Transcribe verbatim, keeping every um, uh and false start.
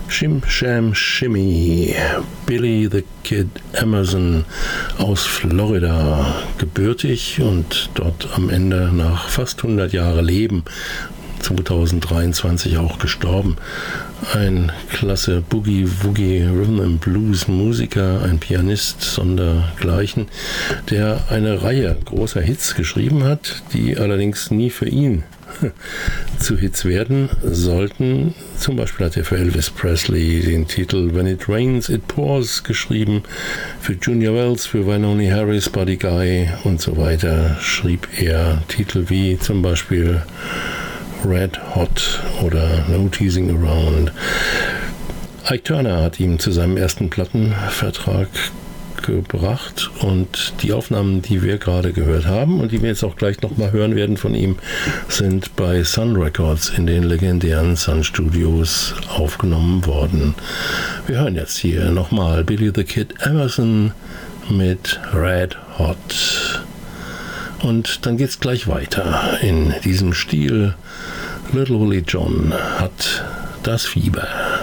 Shim Sham Shimmy, Billy the Kid Emerson aus Florida gebürtig und dort am Ende nach fast hundert Jahren Leben zweitausenddreiundzwanzig auch gestorben. Ein klasse Boogie-Woogie Rhythm and Blues Musiker, ein Pianist sondergleichen, der eine Reihe großer Hits geschrieben hat, die allerdings nie für ihn zu Hits werden sollten. Zum Beispiel hat er für Elvis Presley den Titel When It Rains, It Pours geschrieben, für Junior Wells, für Wynonie Harris, Buddy Guy und so weiter schrieb er Titel wie zum Beispiel Red Hot oder No Teasing Around. Ike Turner hat ihm zu seinem ersten Plattenvertrag gebracht und die Aufnahmen, die wir gerade gehört haben und die wir jetzt auch gleich nochmal hören werden von ihm, sind bei Sun Records in den legendären Sun Studios aufgenommen worden. Wir hören jetzt hier nochmal Billy the Kid Emerson mit Red Hot. Und dann geht's gleich weiter in diesem Stil. Little Willie John hat das Fieber.